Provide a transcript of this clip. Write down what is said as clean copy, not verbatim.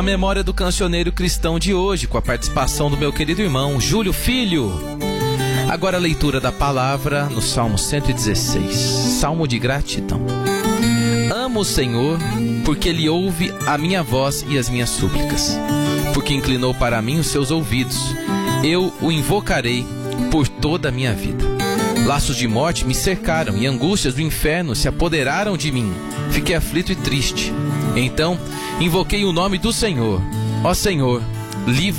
A memória do cancioneiro cristão de hoje, com a participação do meu querido irmão Júlio Filho. Agora a leitura da palavra no Salmo 116, Salmo de gratidão. Amo o Senhor, porque Ele ouve a minha voz e as minhas súplicas, porque inclinou para mim os seus ouvidos. Eu o invocarei por toda a minha vida. Laços de morte me cercaram e angústias do inferno se apoderaram de mim. Fiquei aflito e triste. Então invoquei o nome do Senhor. Ó Senhor, livra